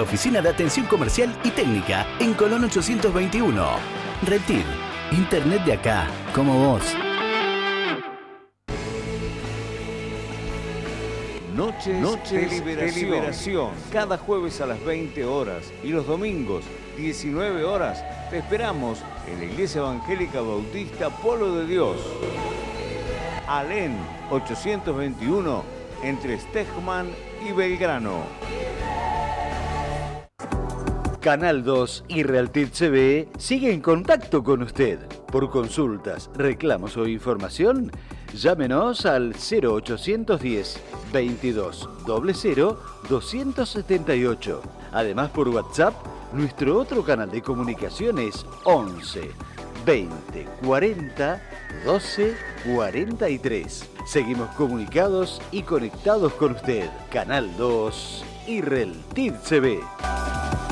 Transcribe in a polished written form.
oficina de atención comercial y técnica en Colón 821. Reptil, internet de acá, como vos. Noches de liberación. Cada jueves a las 20 horas y los domingos, 19 horas, te esperamos en la Iglesia Evangélica Bautista Pueblo de Dios. Alén 821, entre Stegman y Belgrano. Canal 2 y Realtit TV sigue en contacto con usted. Por consultas, reclamos o información, llámenos al 0810 22 00 278. Además, por WhatsApp, nuestro otro canal de comunicación es 11 20 40 12 43. Seguimos comunicados y conectados con usted. Canal 2 y Realtit TV.